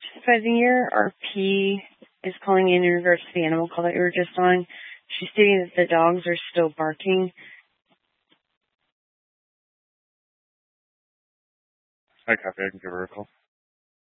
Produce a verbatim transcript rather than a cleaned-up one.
Supervisor, R P is calling in in regards to the animal call that you were just on. She's stating that the dogs are still barking. I copy. I can give her a call.